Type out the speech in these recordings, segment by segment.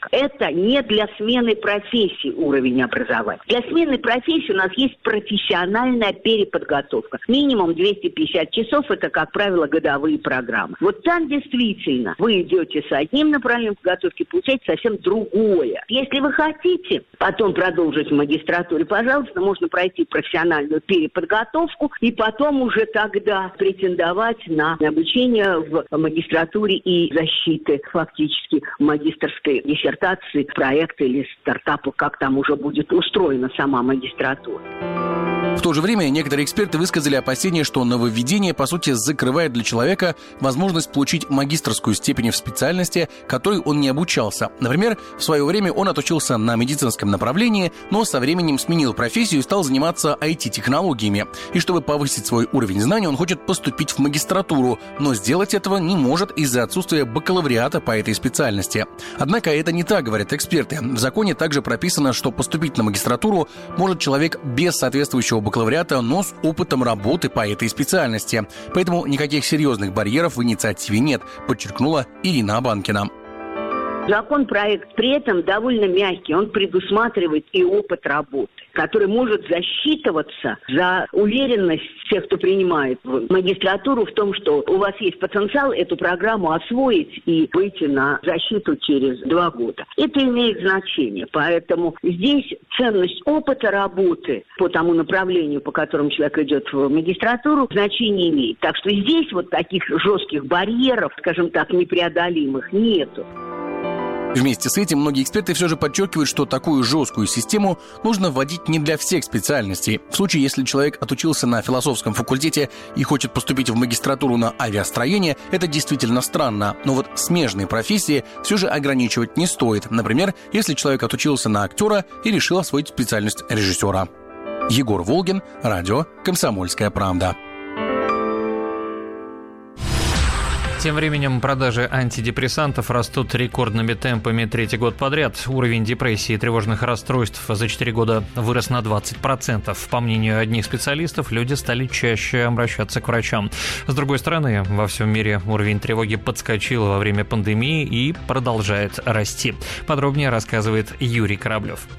Это не для смены профессии уровень образования. Для смены профессии у нас есть профессиональная переподготовка. Минимум 250 часов – это, как правило, годовые программы. Вот там действительно вы идете с одним направлением подготовки, получаете совсем другое. Если вы хотите потом продолжить в магистратуре, пожалуйста, можно пройти профессиональную переподготовку и потом уже тогда претендовать на обучение в магистратуре и защиты фактически магистерской диссертации, проекта или стартапа, как там уже будет устроена сама магистратура. В то же время некоторые эксперты высказали опасения, что нововведение, по сути, закрывает для человека возможность получить магистерскую степень в специальности, которой он не обучался. Например, в свое время он отучился на медицинском направлении, но со временем сменил профессию и стал заниматься IT-технологиями. И чтобы повысить свой уровень знаний, он хочет поступить в магистратуру, но сделать этого не может из-за отсутствия бакалавриата по этой специальности. Однако это не так, говорят эксперты. В законе также прописано, что поступить на магистратуру может человек без соответствующего бакалавриата, но с опытом работы по этой специальности. Поэтому никаких серьезных барьеров в инициативе нет, подчеркнула Ирина Абанкина. Законопроект при этом довольно мягкий, он предусматривает и опыт работы, который может засчитываться за уверенность тех, кто принимает в магистратуру в том, что у вас есть потенциал эту программу освоить и выйти на защиту через 2 года. Это имеет значение, поэтому здесь ценность опыта работы по тому направлению, по которому человек идет в магистратуру, значение имеет. Так что здесь вот таких жестких барьеров, скажем так, непреодолимых нету. Вместе с этим многие эксперты все же подчеркивают, что такую жесткую систему нужно вводить не для всех специальностей. В случае, если человек отучился на философском факультете и хочет поступить в магистратуру на авиастроение, это действительно странно. Но вот смежные профессии все же ограничивать не стоит. Например, если человек отучился на актера и решил освоить специальность режиссера. Егор Волгин, радио «Комсомольская правда». Тем временем продажи антидепрессантов растут рекордными темпами 3-й год подряд. Уровень депрессии и тревожных расстройств за 4 года вырос на 20%. По мнению одних специалистов, люди стали чаще обращаться к врачам. С другой стороны, во всем мире уровень тревоги подскочил во время пандемии и продолжает расти. Подробнее рассказывает Юрий Кораблев.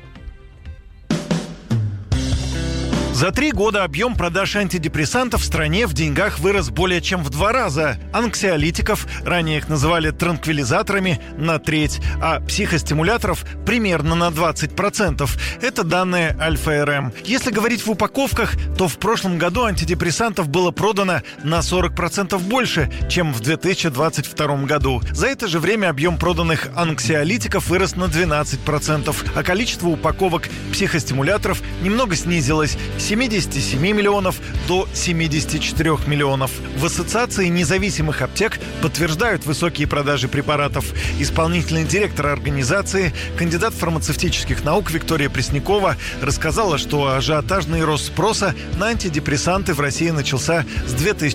За 3 года объем продаж антидепрессантов в стране в деньгах вырос более чем в 2 раза. Анксиолитиков, ранее их называли транквилизаторами, на 1/3, а психостимуляторов примерно на 20%. Это данные Альфа-РМ. Если говорить в упаковках, то в прошлом году антидепрессантов было продано на 40% больше, чем в 2022 году. За это же время объем проданных анксиолитиков вырос на 12%, а количество упаковок психостимуляторов немного снизилось – 77 миллионов до 74 миллионов. В Ассоциации независимых аптек подтверждают высокие продажи препаратов. Исполнительный директор организации, кандидат фармацевтических наук Виктория Преснякова рассказала, что ажиотажный рост спроса на антидепрессанты в России начался с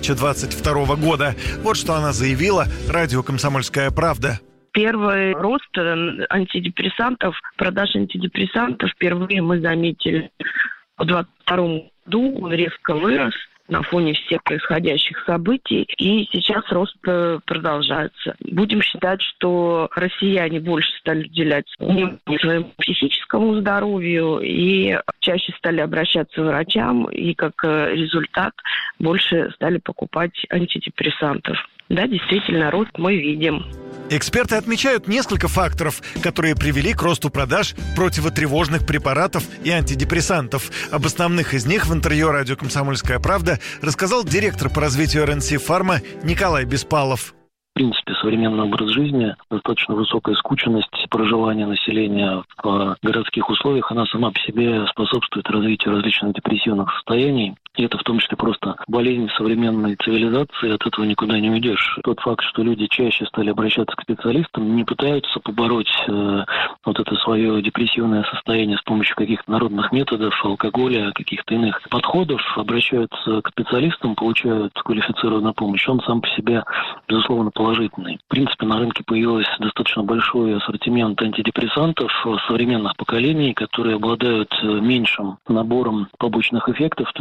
2022 года. Вот что она заявила радио «Комсомольская правда». Первый рост антидепрессантов, продаж антидепрессантов впервые мы заметили в 2022 году. Он резко вырос на фоне всех происходящих событий, и сейчас рост продолжается. Будем считать, что россияне больше стали уделять внимание своему психическому здоровью и чаще стали обращаться к врачам, и как результат больше стали покупать антидепрессантов. Да, действительно, рост мы видим. Эксперты отмечают несколько факторов, которые привели к росту продаж противотревожных препаратов и антидепрессантов. Об основных из них в интервью радио «Комсомольская правда» рассказал директор по развитию РНС Фарма Николай Беспалов. В принципе, современный образ жизни, достаточно высокая скученность проживания населения в городских условиях, она сама по себе способствует развитию различных депрессивных состояний. И это в том числе просто болезнь современной цивилизации, от этого никуда не уйдешь. Тот факт, что люди чаще стали обращаться к специалистам, не пытаются побороть вот это свое депрессивное состояние с помощью каких-то народных методов, алкоголя, каких-то иных подходов, обращаются к специалистам, получают квалифицированную помощь. Он сам по себе, безусловно, положительный. В принципе, на рынке появился достаточно большой ассортимент антидепрессантов современных поколений, которые обладают меньшим набором побочных эффектов, то есть это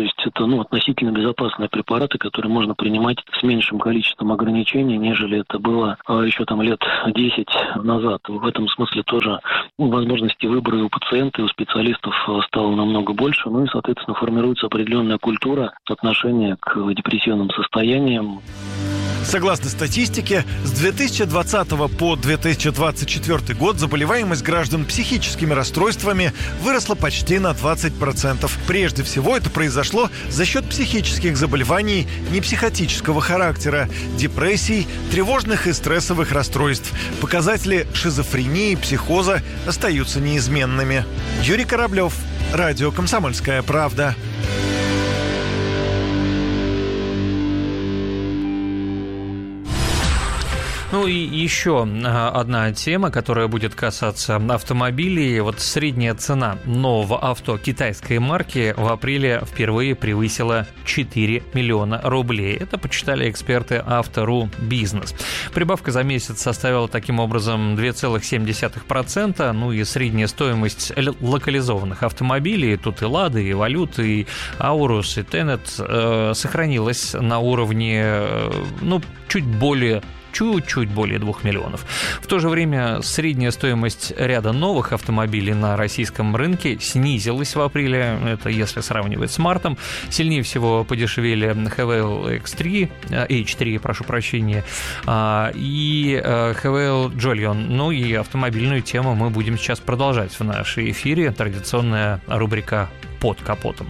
относительно безопасные препараты, которые можно принимать с меньшим количеством ограничений, нежели это было еще лет 10 назад. В этом смысле тоже возможности выбора и у пациента, и у специалистов стало намного больше. И, соответственно, формируется определенная культура отношения к депрессивным состояниям. Согласно статистике, с 2020 по 2024 год заболеваемость граждан психическими расстройствами выросла почти на 20%. Прежде всего, это произошло за счет психических заболеваний непсихотического характера, депрессий, тревожных и стрессовых расстройств. Показатели шизофрении и психоза остаются неизменными. Юрий Кораблев, радио «Комсомольская правда». И еще одна тема, которая будет касаться автомобилей. Средняя цена нового авто китайской марки в апреле впервые превысила 4 миллиона рублей. Это почитали эксперты Авто.ру Бизнес. Прибавка за месяц составила таким образом 2,7%. И средняя стоимость локализованных автомобилей, тут и Лада, и Валют, и Аурус, и Тенет, сохранилась на уровне, чуть более 2 миллионов. В то же время средняя стоимость ряда новых автомобилей на российском рынке снизилась в апреле, это если сравнивать с мартом. Сильнее всего подешевели Haval H3, прошу прощения, и Haval Jolion. И автомобильную тему мы будем сейчас продолжать в нашей эфире. Традиционная рубрика «Под капотом».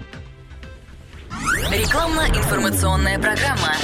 Рекламно-информационная программа.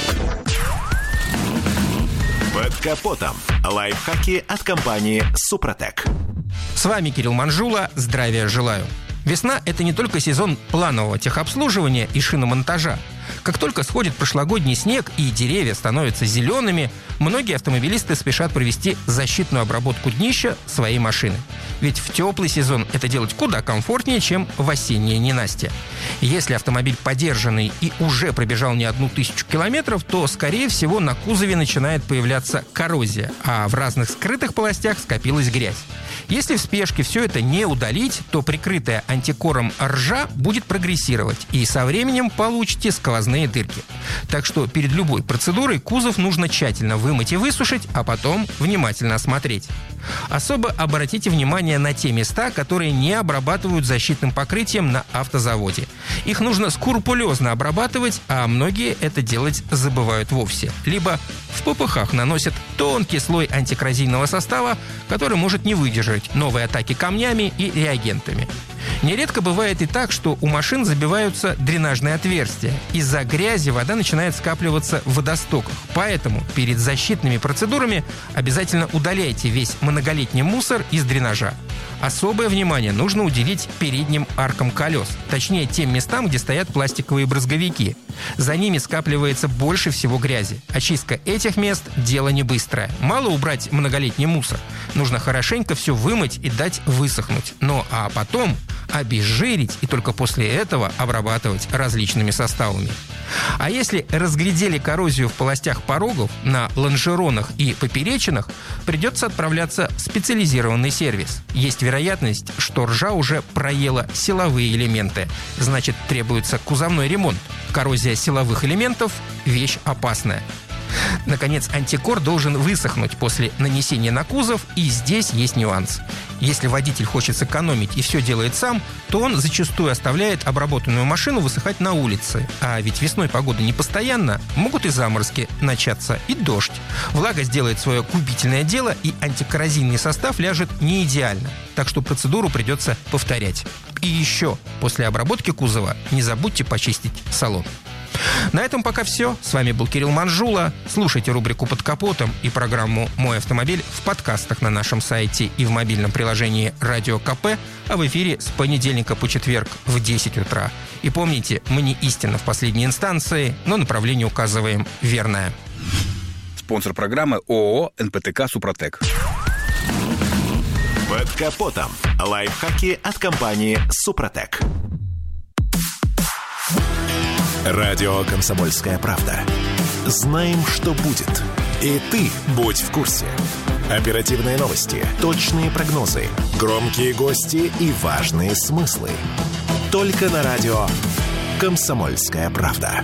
Под капотом. Лайфхаки от компании «Супротек». С вами Кирилл Манжула. Здравия желаю. Весна – это не только сезон планового техобслуживания и шиномонтажа. Как только сходит прошлогодний снег и деревья становятся зелеными, многие автомобилисты спешат провести защитную обработку днища своей машины. Ведь в теплый сезон это делать куда комфортнее, чем в осеннее ненастье. Если автомобиль подержанный и уже пробежал не 1000 километров, то, скорее всего, на кузове начинает появляться коррозия, а в разных скрытых полостях скопилась грязь. Если в спешке все это не удалить, то прикрытая антикором ржа будет прогрессировать, и со временем получите сквозные дырки. Так что перед любой процедурой кузов нужно тщательно вымыть и высушить, а потом внимательно осмотреть. Особо обратите внимание на те места, которые не обрабатывают защитным покрытием на автозаводе. Их нужно скрупулезно обрабатывать, а многие это делать забывают вовсе. Либо в ППХ наносят тонкий слой антикоррозийного состава, который может не выдержать новые атаки камнями и реагентами. Нередко бывает и так, что у машин забиваются дренажные отверстия. Из-за грязи вода начинает скапливаться в водостоках. Поэтому перед защитными процедурами обязательно удаляйте весь многолетний мусор из дренажа. Особое внимание нужно уделить передним аркам колес, точнее тем местам, где стоят пластиковые брызговики. За ними скапливается больше всего грязи. Очистка этих мест – дело не быстрое. Мало убрать многолетний мусор. Нужно хорошенько все вымыть и дать высохнуть. А потом обезжирить и только после этого обрабатывать различными составами. А если разглядели коррозию в полостях порогов, на лонжеронах и поперечинах, придется отправляться в специализированный сервис. Есть вероятность, что ржа уже проела силовые элементы. Значит, требуется кузовной ремонт. Коррозия силовых элементов – вещь опасная. Наконец, антикор должен высохнуть после нанесения на кузов, и здесь есть нюанс. Если водитель хочет сэкономить и все делает сам, то он зачастую оставляет обработанную машину высыхать на улице. А ведь весной погода непостоянна, могут и заморозки начаться, и дождь. Влага сделает свое губительное дело, и антикоррозийный состав ляжет не идеально. Так что процедуру придется повторять. И еще, после обработки кузова не забудьте почистить салон. На этом пока все. С вами был Кирилл Манжула. Слушайте рубрику «Под капотом» и программу «Мой автомобиль» в подкастах на нашем сайте и в мобильном приложении «Радио КП», а в эфире с понедельника по четверг в 10 утра. И помните, мы не истина в последней инстанции, но направление указываем верное. Спонсор программы ООО «НПТК Супротек». Под капотом. Лайфхаки от компании «Супротек». Радио «Комсомольская правда». Знаем, что будет. И ты будь в курсе. Оперативные новости, точные прогнозы, громкие гости и важные смыслы. Только на радио «Комсомольская правда».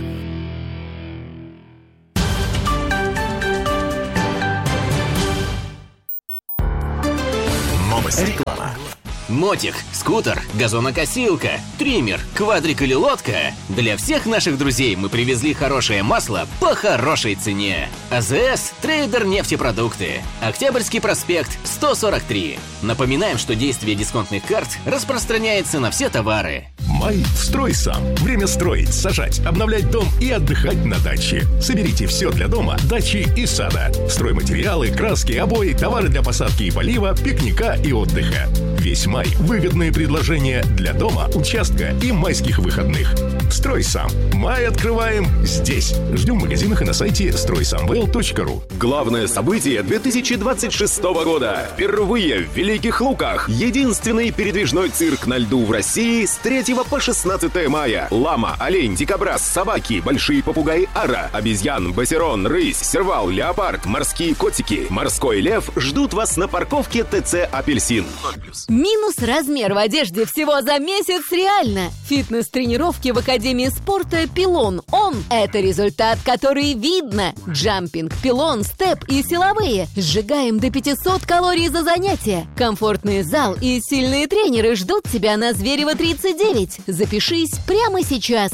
Реклама. Мотик, скутер, газонокосилка, триммер, квадрик или лодка. Для всех наших друзей мы привезли хорошее масло по хорошей цене. АЗС Трейдер нефтепродукты. Октябрьский проспект 143. Напоминаем, что действие дисконтных карт распространяется на все товары. Май «Строй сам». Время строить, сажать, обновлять дом и отдыхать на даче. Соберите все для дома, дачи и сада. Стройматериалы, краски, обои, товары для посадки и полива, пикника и отдыха. Весь май – выгодные предложения для дома, участка и майских выходных. «Строй сам». Май открываем здесь. Ждем в магазинах и на сайте стройсамвел.ру. Главное событие 2026 года. Впервые в Великих Луках. Единственный передвижной цирк на льду в России с 3 по 16 мая. Лама, олень, дикобраз, собаки, большие попугаи ара, обезьян, басерон, рысь, сервал, леопард, морские котики, морской лев ждут вас на парковке ТЦ «Апельсин». Минус размер в одежде всего за месяц реально. Фитнес-тренировки в Академии спорта «Пилон». Это результат, который видно. Джампинг, пилон, степ и силовые. Сжигаем до 500 калорий за занятие. Комфортный зал и сильные тренеры ждут тебя на Зверева 39. Запишись прямо сейчас.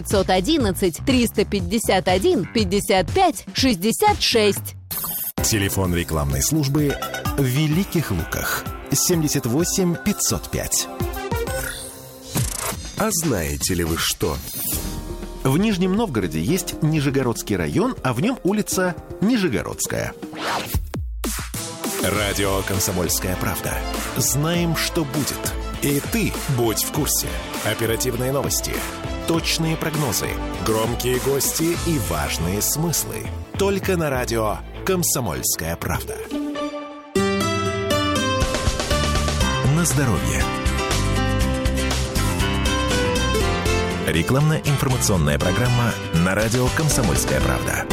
911-351-55-66. Телефон рекламной службы в Великих Луках. 78 505. А знаете ли вы что? В Нижнем Новгороде есть Нижегородский район, а в нем улица Нижегородская. Радио «Комсомольская правда». Знаем, что будет. И ты будь в курсе. Оперативные новости, точные прогнозы, громкие гости и важные смыслы. Только на радио «Комсомольская правда». На здоровье. Рекламно-информационная программа на радио «Комсомольская правда».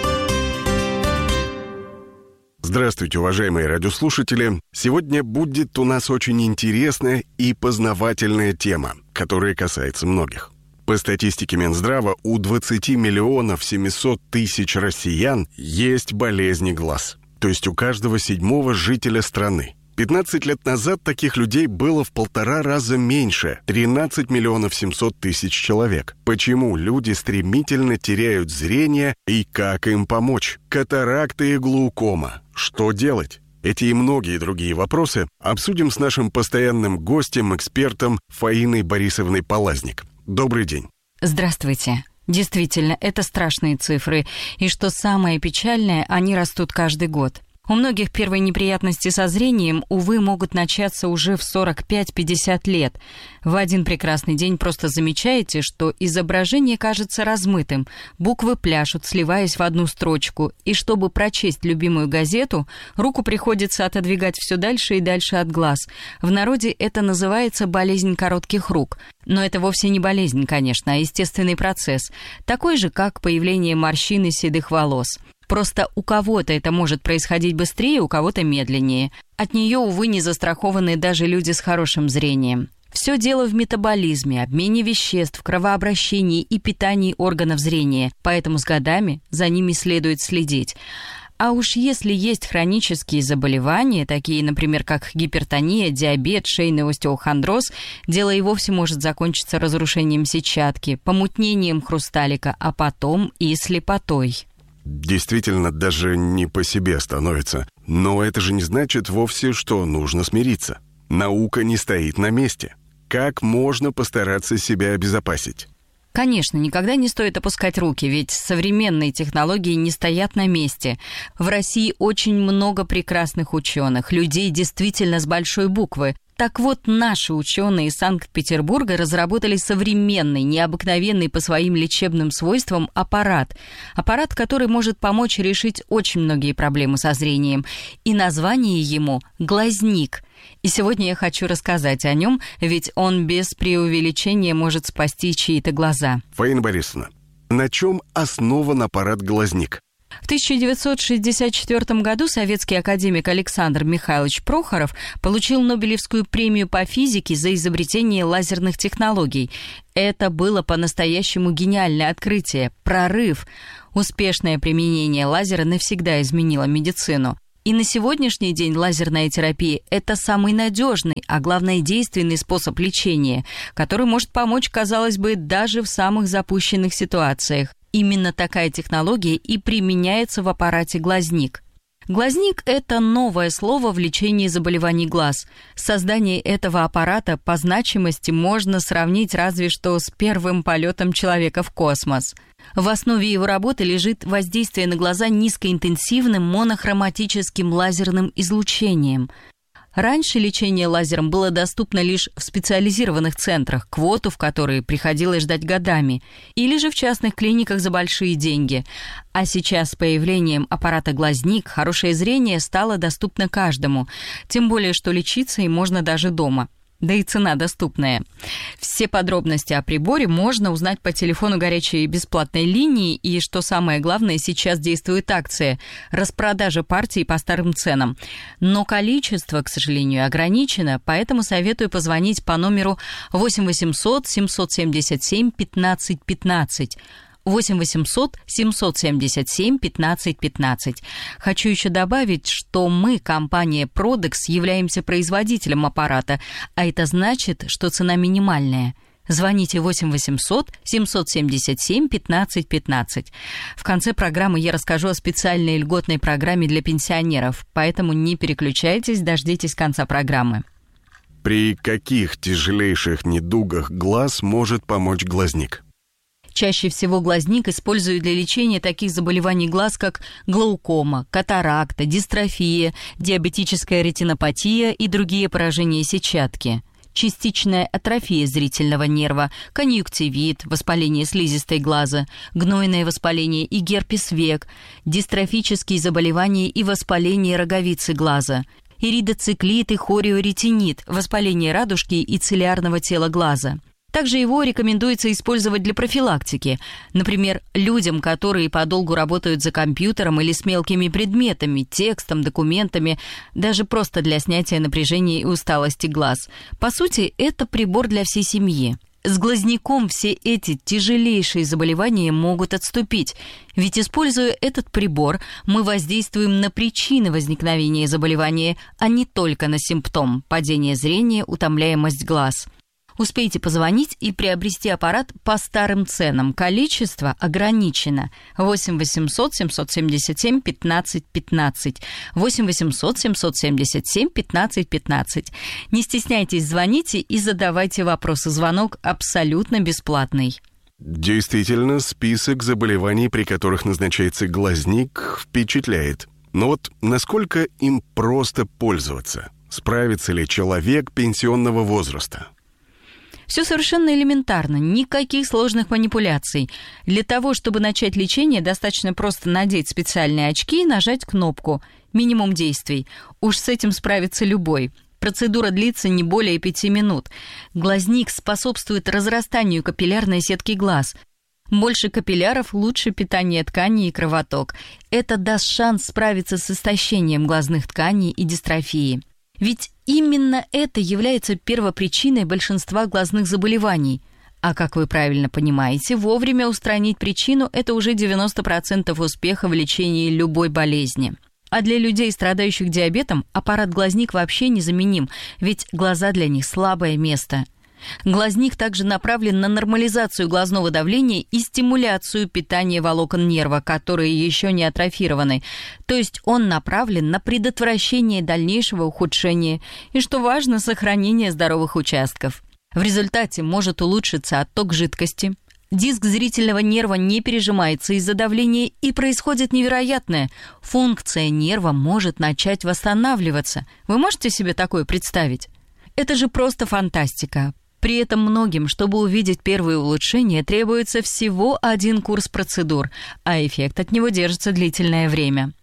Здравствуйте, уважаемые радиослушатели. Сегодня будет у нас очень интересная и познавательная тема, которая касается многих. По статистике Минздрава, у 20 миллионов 700 тысяч россиян есть болезни глаз. То есть у каждого 7-го жителя страны. 15 лет назад таких людей было в 1,5 раза меньше – 13 миллионов 700 тысяч человек. Почему люди стремительно теряют зрение и как им помочь? Катаракта и глаукома. Что делать? Эти и многие другие вопросы обсудим с нашим постоянным гостем, экспертом Фаиной Борисовной Палазник. Добрый день. Здравствуйте. Действительно, это страшные цифры. И что самое печальное, они растут каждый год. У многих первые неприятности со зрением, увы, могут начаться уже в 45-50 лет. В один прекрасный день просто замечаете, что изображение кажется размытым, буквы пляшут, сливаясь в одну строчку, и чтобы прочесть любимую газету, руку приходится отодвигать все дальше и дальше от глаз. В народе это называется болезнь коротких рук. Но это вовсе не болезнь, конечно, а естественный процесс, такой же, как появление морщин и седых волос. Просто у кого-то это может происходить быстрее, у кого-то медленнее. От нее, увы, не застрахованы даже люди с хорошим зрением. Все дело в метаболизме, обмене веществ, кровообращении и питании органов зрения, поэтому с годами за ними следует следить. А уж если есть хронические заболевания, такие, например, как гипертония, диабет, шейный остеохондроз, дело и вовсе может закончиться разрушением сетчатки, помутнением хрусталика, а потом и слепотой. Действительно, даже не по себе становится. Но это же не значит вовсе, что нужно смириться. Наука не стоит на месте. Как можно постараться себя обезопасить? Конечно, никогда не стоит опускать руки, ведь современные технологии не стоят на месте. В России очень много прекрасных ученых, людей действительно с большой буквы. Так вот, наши ученые из Санкт-Петербурга разработали современный, необыкновенный по своим лечебным свойствам аппарат. Аппарат, который может помочь решить очень многие проблемы со зрением. И название ему «Глазник». И сегодня я хочу рассказать о нем, ведь он без преувеличения может спасти чьи-то глаза. Фаина Борисовна, на чем основан аппарат «Глазник»? В 1964 году советский академик Александр Михайлович Прохоров получил Нобелевскую премию по физике за изобретение лазерных технологий. Это было по-настоящему гениальное открытие, прорыв. Успешное применение лазера навсегда изменило медицину. И на сегодняшний день лазерная терапия – это самый надежный, а главное действенный способ лечения, который может помочь, казалось бы, даже в самых запущенных ситуациях. Именно такая технология и применяется в аппарате «Глазник». Глазник – это новое слово в лечении заболеваний глаз. Создание этого аппарата по значимости можно сравнить разве что с первым полетом человека в космос. В основе его работы лежит воздействие на глаза низкоинтенсивным монохроматическим лазерным излучением. Раньше лечение лазером было доступно лишь в специализированных центрах, квоту в которые приходилось ждать годами, или же в частных клиниках за большие деньги. А сейчас с появлением аппарата «Глазник» хорошее зрение стало доступно каждому, тем более что лечиться им можно даже дома. Да и цена доступная. Все подробности о приборе можно узнать по телефону горячей бесплатной линии, и, что самое главное, сейчас действует акция – распродажа партий по старым ценам. Но количество, к сожалению, ограничено, поэтому советую позвонить по номеру 8 800 777 15 15. 8 800 777 15 15. Хочу еще добавить, что мы, компания Prodex, являемся производителем аппарата, а это значит, что цена минимальная. Звоните 8 800 777 15 15. В конце программы я расскажу о специальной льготной программе для пенсионеров, поэтому не переключайтесь, дождитесь конца программы. При каких тяжелейших недугах глаз может помочь глазник? Чаще всего глазник используют для лечения таких заболеваний глаз, как глаукома, катаракта, дистрофия, диабетическая ретинопатия и другие поражения сетчатки. Частичная атрофия зрительного нерва, конъюнктивит, воспаление слизистой глаза, гнойное воспаление и герпес век, дистрофические заболевания и воспаление роговицы глаза, иридоциклит и хориоретинит, воспаление радужки и цилиарного тела глаза. Также его рекомендуется использовать для профилактики. Например, людям, которые подолгу работают за компьютером или с мелкими предметами, текстом, документами, даже просто для снятия напряжения и усталости глаз. По сути, это прибор для всей семьи. С глазником все эти тяжелейшие заболевания могут отступить, ведь, используя этот прибор, мы воздействуем на причины возникновения заболевания, а не только на симптом – падение зрения, утомляемость глаз. Успейте позвонить и приобрести аппарат по старым ценам. Количество ограничено. 8 800 777 15 15. 8 800 777 15 15. Не стесняйтесь, звоните и задавайте вопросы. Звонок абсолютно бесплатный. Действительно, список заболеваний, при которых назначается глазник, впечатляет. Но вот насколько им просто пользоваться? Справится ли человек пенсионного возраста? Все совершенно элементарно, никаких сложных манипуляций. Для того, чтобы начать лечение, достаточно просто надеть специальные очки и нажать кнопку. Минимум действий. Уж с этим справится любой. Процедура длится не более 5 минут. Глазник способствует разрастанию капиллярной сетки глаз. Больше капилляров, лучше питание тканей и кровоток. Это даст шанс справиться с истощением глазных тканей и дистрофией. Ведь именно это является первопричиной большинства глазных заболеваний. А как вы правильно понимаете, вовремя устранить причину – это уже 90% успеха в лечении любой болезни. А для людей, страдающих диабетом, аппарат «Глазник» вообще незаменим, ведь глаза для них – слабое место. Глазник также направлен на нормализацию глазного давления и стимуляцию питания волокон нерва, которые еще не атрофированы. То есть он направлен на предотвращение дальнейшего ухудшения и, что важно, сохранение здоровых участков. В результате может улучшиться отток жидкости. Диск зрительного нерва не пережимается из-за давления, и происходит невероятное. Функция нерва может начать восстанавливаться. Вы можете себе такое представить? Это же просто фантастика. При этом многим, чтобы увидеть первые улучшения, требуется всего 1 курс процедур, а эффект от него держится длительное время.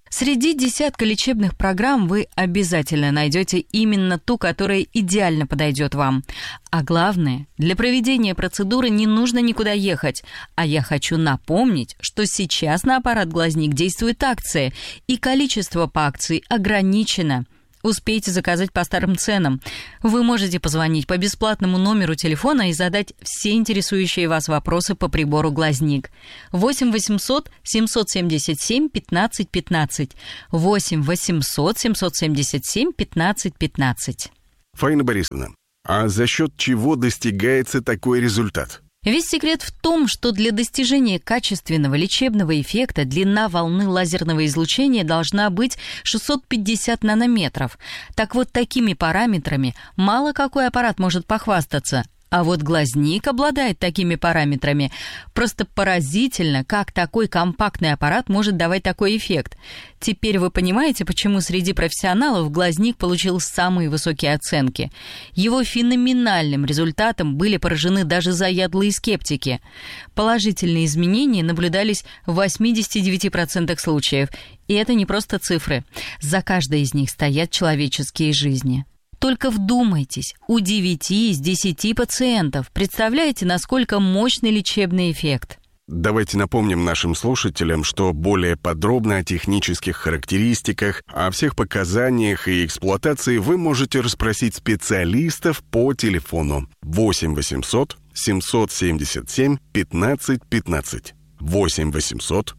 Среди десятка лечебных программ вы обязательно найдете именно ту, которая идеально подойдет вам. А главное, для проведения процедуры не нужно никуда ехать. А я хочу напомнить, что сейчас на аппарат «Глазник» действует акция, и количество по акции ограничено. Успейте заказать по старым ценам. Вы можете позвонить по бесплатному номеру телефона и задать все интересующие вас вопросы по прибору «Глазник». 8 800 777 15 15. 8 800 777 15 15. Фаина Борисовна, а за счет чего достигается такой результат? Весь секрет в том, что для достижения качественного лечебного эффекта длина волны лазерного излучения должна быть 650 нанометров. Так вот, такими параметрами мало какой аппарат может похвастаться. А вот «Глазник» обладает такими параметрами. Просто поразительно, как такой компактный аппарат может давать такой эффект. Теперь вы понимаете, почему среди профессионалов «Глазник» получил самые высокие оценки. Его феноменальным результатом были поражены даже заядлые скептики. Положительные изменения наблюдались в 89% случаев. И это не просто цифры. За каждой из них стоят человеческие жизни. Только вдумайтесь, у 9 из 10 пациентов. Представляете, насколько мощный лечебный эффект? Давайте напомним нашим слушателям, что более подробно о технических характеристиках, о всех показаниях и эксплуатации вы можете расспросить специалистов по телефону 8 800 777 15 15. 8 800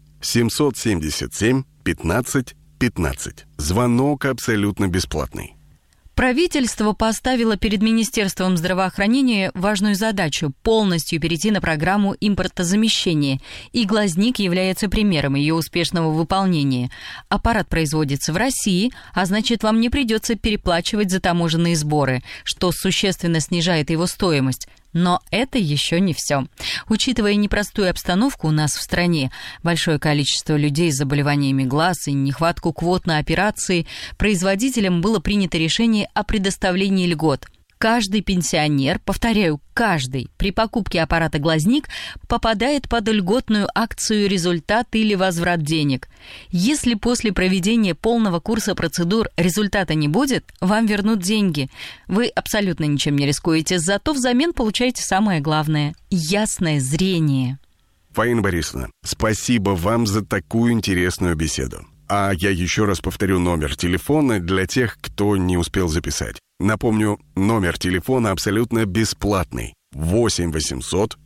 777 15 15. Звонок абсолютно бесплатный. Правительство поставило перед Министерством здравоохранения важную задачу – полностью перейти на программу импортозамещения, и «Глазник» является примером ее успешного выполнения. Аппарат производится в России, а значит, вам не придется переплачивать за таможенные сборы, что существенно снижает его стоимость. Но это еще не все. Учитывая непростую обстановку у нас в стране, большое количество людей с заболеваниями глаз и нехватку квот на операции, производителям было принято решение о предоставлении льгот. Каждый пенсионер, повторяю, каждый, при покупке аппарата «Глазник» попадает под льготную акцию «Результат» или «Возврат денег». Если после проведения полного курса процедур результата не будет, вам вернут деньги. Вы абсолютно ничем не рискуете, зато взамен получаете самое главное – ясное зрение. Фаина Борисовна, спасибо вам за такую интересную беседу. А я еще раз повторю номер телефона для тех, кто не успел записать. Напомню, номер телефона абсолютно бесплатный. 8 800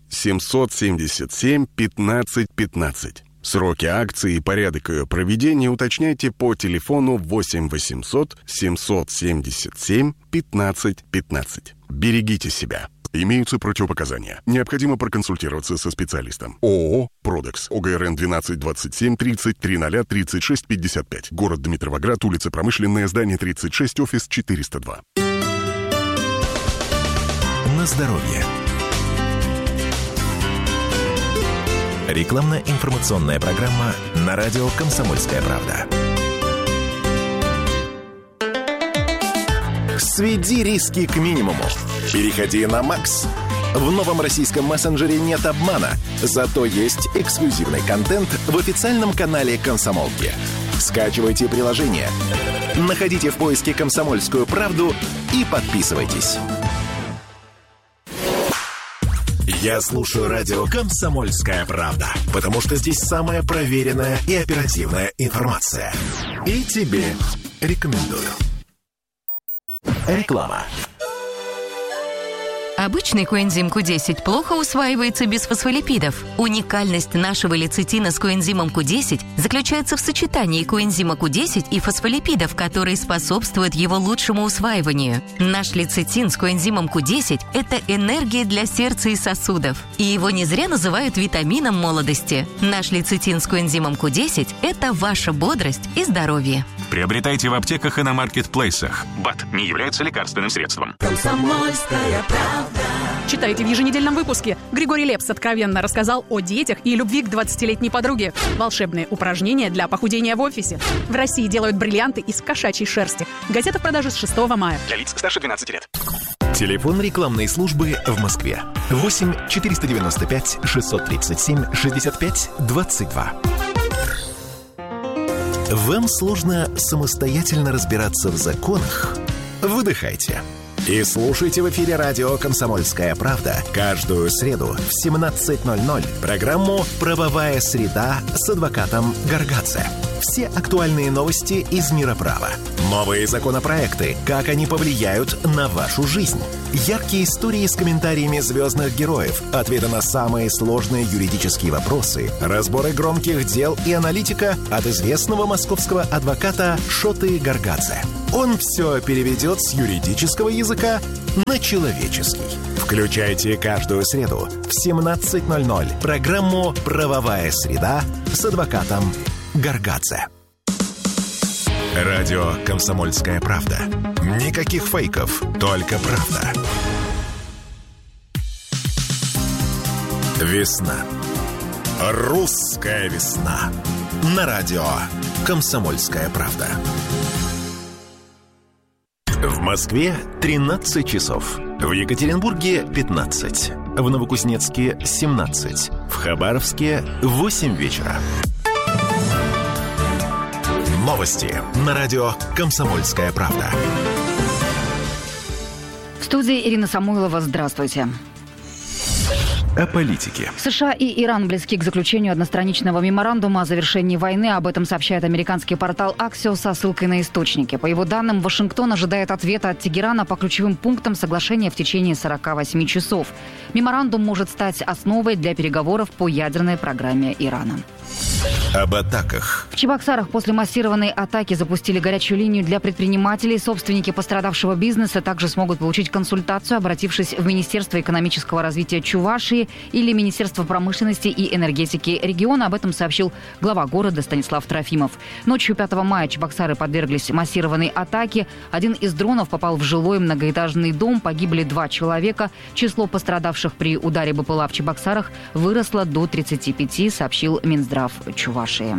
777 15 15. Сроки акции и порядок ее проведения уточняйте по телефону 8 800 777 15 15. Берегите себя. Имеются противопоказания. Необходимо проконсультироваться со специалистом. ООО «Продекс». ОГРН 1227 33 00 36 55. Город Дмитровоград, улица Промышленная, здание 36, офис 402. На здоровье. Рекламно-информационная программа на радио «Комсомольская правда». Сведи риски к минимуму. Переходи на Макс. В новом российском мессенджере нет обмана, зато есть эксклюзивный контент в официальном канале «Комсомолки». Скачивайте приложение, находите в поиске «Комсомольскую правду» и подписывайтесь. Я слушаю радио «Комсомольская правда», потому что здесь самая проверенная и оперативная информация. И тебе рекомендую. Реклама. Обычный коэнзим Q10 плохо усваивается без фосфолипидов. Уникальность нашего лецитина с коэнзимом Q10 заключается в сочетании коэнзима Q10 и фосфолипидов, которые способствуют его лучшему усваиванию. Наш лецитин с коэнзимом Q10 – это энергия для сердца и сосудов. И его не зря называют витамином молодости. Наш лецитин с коэнзимом Q10 – это ваша бодрость и здоровье. Приобретайте в аптеках и на маркетплейсах. БАД не является лекарственным средством. Комсомольская правда. Читайте в еженедельном выпуске. Григорий Лепс откровенно рассказал о детях и любви к 20-летней подруге. Волшебные упражнения для похудения в офисе. В России делают бриллианты из кошачьей шерсти. Газета в продаже с 6 мая. Для лиц старше 12 лет. Телефон рекламной службы в Москве. 8 495 637 65 22. Вам сложно самостоятельно разбираться в законах? Выдыхайте. И слушайте в эфире радио «Комсомольская правда» каждую среду в 17:00 программу «Правовая среда» с адвокатом Гаргадзе. Все актуальные новости из мира права. Новые законопроекты, как они повлияют на вашу жизнь. Яркие истории с комментариями звездных героев, ответы на самые сложные юридические вопросы, разборы громких дел и аналитика от известного московского адвоката Шоты Гаргадзе. Он все переведет с юридического языка на человеческий. Включайте каждую среду в 17:00 программу «Правовая среда» с адвокатом Гаргадзе. Радио «Комсомольская правда». Никаких фейков, только правда. Весна. Русская весна. На радио «Комсомольская правда». В Москве 13 часов. В Екатеринбурге 15. В Новокузнецке 17. В Хабаровске 8 вечера. Новости на радио «Комсомольская правда». В студии Ирина Самойлова. Здравствуйте. О политике. США и Иран близки к заключению одностраничного меморандума о завершении войны. Об этом сообщает американский портал Axios со ссылкой на источники. По его данным, Вашингтон ожидает ответа от Тегерана по ключевым пунктам соглашения в течение 48 часов. Меморандум может стать основой для переговоров по ядерной программе Ирана. Об атаках. В Чебоксарах после массированной атаки запустили горячую линию для предпринимателей. Собственники пострадавшего бизнеса также смогут получить консультацию, обратившись в Министерство экономического развития Чувашии или Министерство промышленности и энергетики региона. Об этом сообщил глава города Станислав Трофимов. Ночью 5 мая Чебоксары подверглись массированной атаке. Один из дронов попал в жилой многоэтажный дом. Погибли 2 человека. Число пострадавших при ударе БПЛА в Чебоксарах выросло до 35, сообщил Минздрав Чувашии.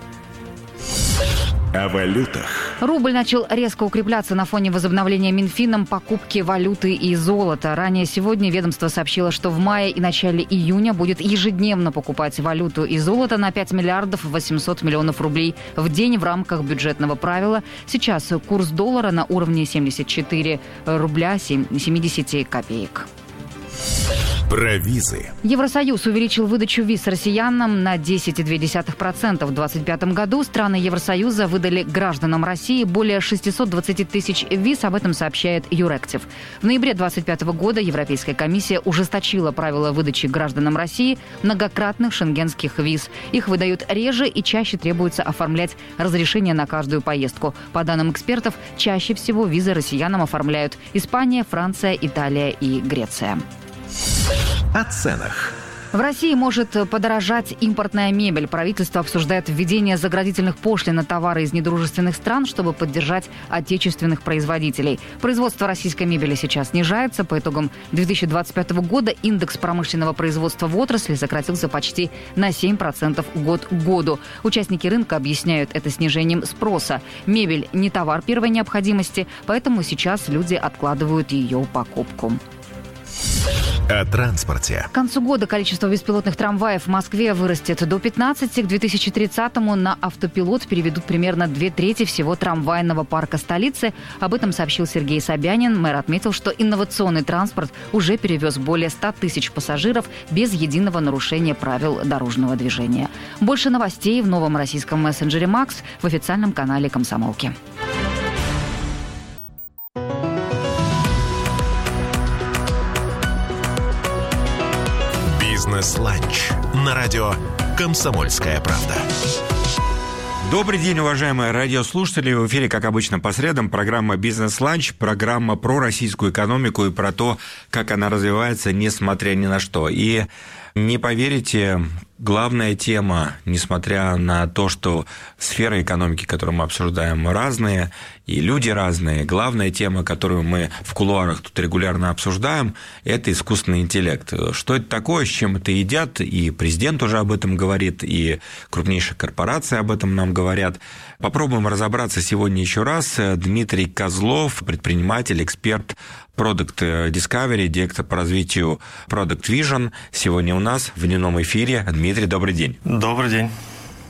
О валютах. Рубль начал резко укрепляться на фоне возобновления Минфином покупки валюты и золота. Ранее сегодня ведомство сообщило, что в мае и начале июня будет ежедневно покупать валюту и золото на 5 миллиардов 800 миллионов рублей в день в рамках бюджетного правила. Сейчас курс доллара на уровне 74 рубля 70 копеек. Про визы. Евросоюз увеличил выдачу виз россиянам на 10,2%. В 2025 году страны Евросоюза выдали гражданам России более 620 тысяч виз. Об этом сообщает Юректив. В ноябре 2025 года Европейская комиссия ужесточила правила выдачи гражданам России многократных шенгенских виз. Их выдают реже и чаще требуется оформлять разрешение на каждую поездку. По данным экспертов, чаще всего визы россиянам оформляют Испания, Франция, Италия и Греция. О ценах. В России может подорожать импортная мебель. Правительство обсуждает введение заградительных пошлин на товары из недружественных стран, чтобы поддержать отечественных производителей. Производство российской мебели сейчас снижается. По итогам 2025 года индекс промышленного производства в отрасли сократился почти на 7% год к году. Участники рынка объясняют это снижением спроса. Мебель не товар первой необходимости, поэтому сейчас люди откладывают ее покупку. О транспорте. К концу года количество беспилотных трамваев в Москве вырастет до 15. К 2030-му на автопилот переведут примерно 2/3 всего трамвайного парка столицы. Об этом сообщил Сергей Собянин. Мэр отметил, что инновационный транспорт уже перевез более 100 тысяч пассажиров без единого нарушения правил дорожного движения. Больше новостей в новом российском мессенджере «Макс» в официальном канале «Комсомолки». Бизнес-ланч на радио «Комсомольская правда». Добрый день, уважаемые радиослушатели. В эфире, как обычно, по средам программа «Бизнес-ланч», программа про российскую экономику и про то, как она развивается, несмотря ни на что. И не поверите, главная тема, несмотря на то, что сферы экономики, которую мы обсуждаем, разные, и люди разные, главная тема, которую мы в кулуарах тут регулярно обсуждаем, это искусственный интеллект. Что это такое, с чем это едят, и президент уже об этом говорит, и крупнейшие корпорации об этом нам говорят. Попробуем разобраться сегодня еще раз. Дмитрий Козлов, предприниматель, эксперт Product Discovery, директор по развитию Product Vision, сегодня у нас в дневном эфире. Дмитрий, добрый день. Добрый день.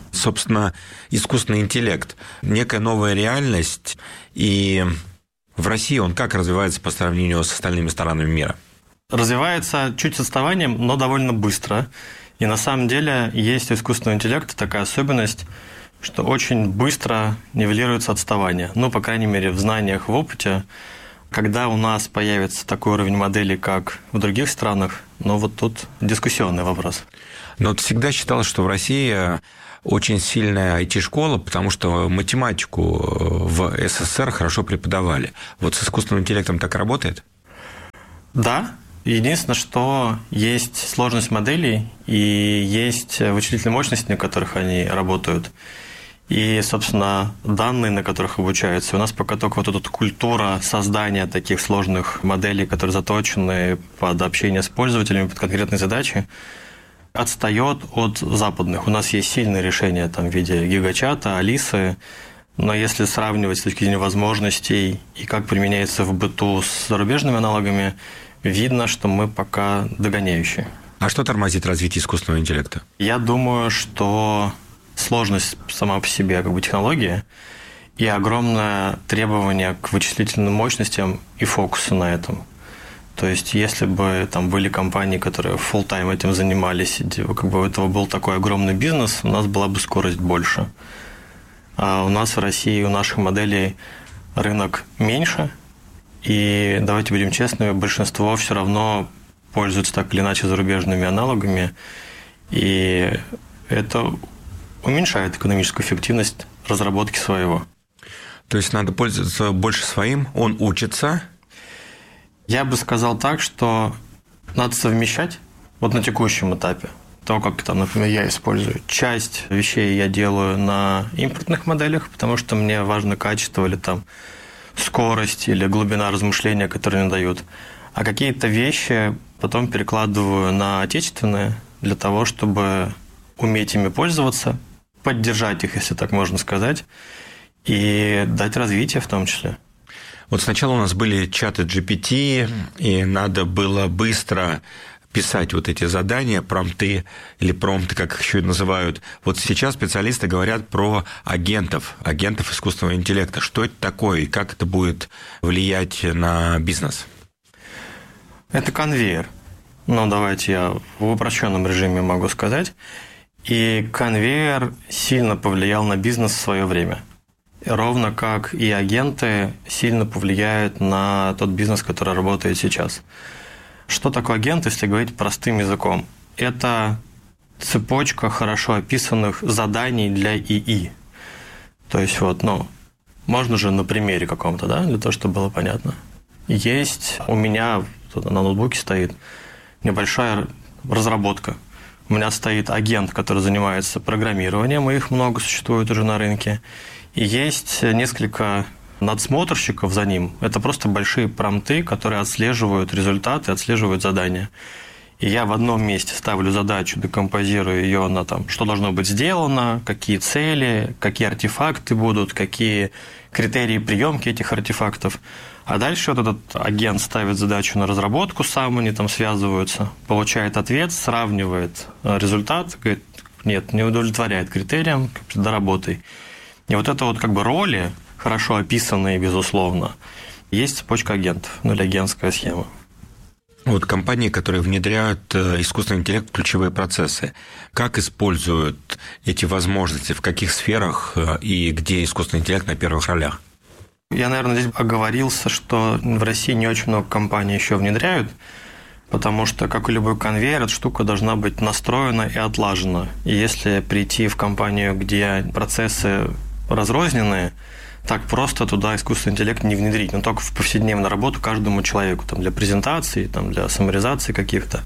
собственно, искусственный интеллект, некая новая реальность, и в России он как развивается по сравнению с остальными странами мира? Развивается чуть с отставанием, но довольно быстро. И на самом деле есть у искусственного интеллекта такая особенность, что очень быстро нивелируется отставание. Ну, по крайней мере, в знаниях, в опыте. Когда у нас появится такой уровень моделей, как в других странах, ну, вот тут дискуссионный вопрос. Но вот всегда считалось, что в России очень сильная IT-школа, потому что математику в СССР хорошо преподавали. Вот с искусственным интеллектом так работает? Да. Единственное, что есть сложность моделей и есть вычислительные мощности, на которых они работают. И, собственно, данные, на которых обучаются. У нас пока только вот эта культура создания таких сложных моделей, которые заточены под общение с пользователями, под конкретные задачи, отстает от западных. У нас есть сильные решения там, в виде гигачата, Алисы, но если сравнивать с точки зрения возможностей и как применяется в быту с зарубежными аналогами, видно, что мы пока догоняющие. А что тормозит развитие искусственного интеллекта? Я думаю, что сложность сама по себе как бы технологии и огромное требование к вычислительным мощностям и фокусу на этом. То есть, если бы там были компании, которые full-time этим занимались, как бы у этого был такой огромный бизнес, у нас была бы скорость больше. А у нас в России, у наших моделей рынок меньше, и давайте будем честными, большинство все равно пользуются так или иначе зарубежными аналогами, и это уменьшает экономическую эффективность разработки своего. То есть надо пользоваться больше своим, он учится? Я бы сказал так, что надо совмещать вот на текущем этапе. То, как, там, например, я использую. Часть вещей я делаю на импортных моделях, потому что мне важно качество или там скорость или глубина размышления, которые мне дают. А какие-то вещи потом перекладываю на отечественные для того, чтобы уметь ими пользоваться, поддержать их, если так можно сказать, и дать развитие в том числе. Вот сначала у нас были чаты GPT, и надо было быстро писать вот эти задания, промпты или промпты, как их еще и называют. Вот сейчас специалисты говорят про агентов искусственного интеллекта. Что это такое и как это будет влиять на бизнес? Это конвейер. Ну, давайте я в упрощенном режиме могу сказать. И конвейер сильно повлиял на бизнес в свое время. Ровно как и агенты сильно повлияют на тот бизнес, который работает сейчас. Что такое агент, если говорить простым языком? Это цепочка хорошо описанных заданий для ИИ. То есть вот, можно же на примере каком-то, да, для того, чтобы было понятно. Есть у меня, тут на ноутбуке стоит небольшая разработка. У меня стоит агент, который занимается программированием, и их много существует уже на рынке. И есть несколько надсмотрщиков за ним. Это просто большие промпты, которые отслеживают результаты, отслеживают задания. И я в одном месте ставлю задачу, декомпозирую ее на что должно быть сделано, какие цели, какие артефакты будут, какие критерии приемки этих артефактов. А дальше вот этот агент ставит задачу на разработку, сам они там связываются, получает ответ, сравнивает результат, говорит, нет, не удовлетворяет критериям, доработай. И вот это вот роли, хорошо описанные, безусловно, есть цепочка агентов, или агентская схема. Вот компании, которые внедряют искусственный интеллект в ключевые процессы, как используют эти возможности, в каких сферах и где искусственный интеллект на первых ролях? Я, наверное, здесь оговорился, что в России не очень много компаний еще внедряют, потому что, как и любой конвейер, эта штука должна быть настроена и отлажена. И если прийти в компанию, где процессы разрозненные, так просто туда искусственный интеллект не внедрить, но только в повседневную работу каждому человеку, для презентации, для саммаризации каких-то.